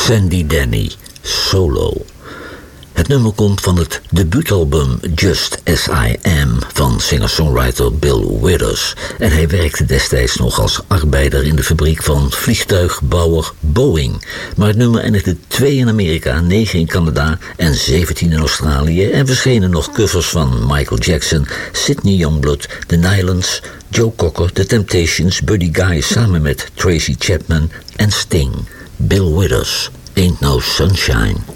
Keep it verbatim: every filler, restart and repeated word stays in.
Sandy Denny, Solo. Het nummer komt van het debuutalbum Just As I Am van singer-songwriter Bill Withers. En hij werkte destijds nog als arbeider in de fabriek van vliegtuigbouwer Boeing. Maar het nummer eindigde twee in Amerika, negen in Canada en zeventien in Australië. En verschenen nog covers van Michael Jackson, Sidney Youngblood, The Nylons, Joe Cocker, The Temptations, Buddy Guy samen met Tracy Chapman en Sting. Bill Withers, Ain't No Sunshine.